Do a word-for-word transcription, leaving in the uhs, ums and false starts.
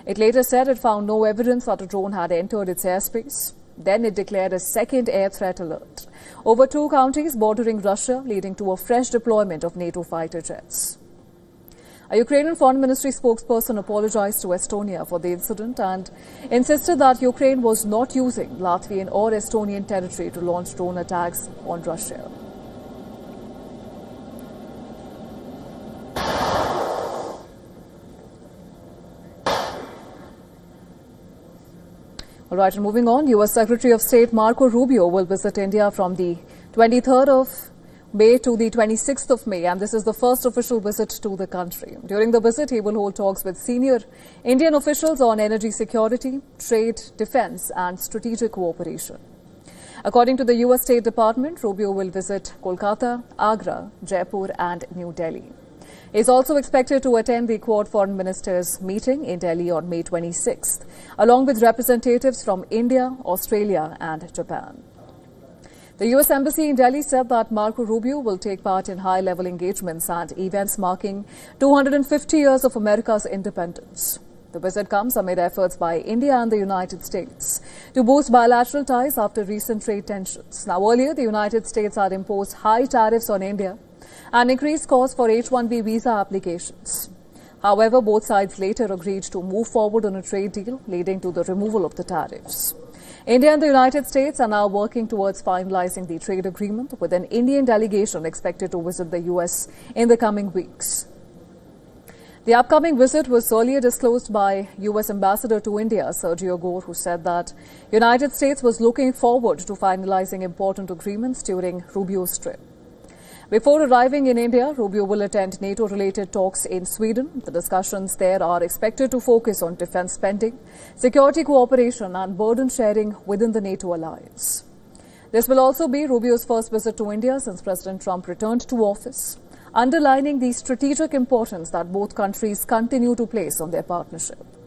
It later said it found no evidence that a drone had entered its airspace. Then it declared a second air threat alert over two counties bordering Russia, leading to a fresh deployment of NATO fighter jets. A Ukrainian Foreign Ministry spokesperson apologized to Estonia for the incident and insisted that Ukraine was not using Latvian or Estonian territory to launch drone attacks on Russia. All right, and moving on, U S Secretary of State Marco Rubio will visit India from the twenty-third of May to the twenty-sixth of May, and this is the first official visit to the country. During the visit, he will hold talks with senior Indian officials on energy security, trade, defense, and strategic cooperation. According to the U S State Department, Rubio will visit Kolkata, Agra, Jaipur, and New Delhi. He is also expected to attend the Quad Foreign Ministers meeting in Delhi on May twenty-sixth, along with representatives from India, Australia, and Japan. The U S Embassy in Delhi said that Marco Rubio will take part in high-level engagements and events marking two hundred fifty years of America's independence. The visit comes amid efforts by India and the United States to boost bilateral ties after recent trade tensions. Now, earlier, the United States had imposed high tariffs on India and increased costs for H one B visa applications. However, both sides later agreed to move forward on a trade deal, leading to the removal of the tariffs. India and the United States are now working towards finalizing the trade agreement, with an Indian delegation expected to visit the U S in the coming weeks. The upcoming visit was earlier disclosed by U S Ambassador to India, Sergio Gore, who said that the United States was looking forward to finalizing important agreements during Rubio's trip. Before arriving in India, Rubio will attend NATO-related talks in Sweden. The discussions there are expected to focus on defense spending, security cooperation, and burden sharing within the NATO alliance. This will also be Rubio's first visit to India since President Trump returned to office, underlining the strategic importance that both countries continue to place on their partnership.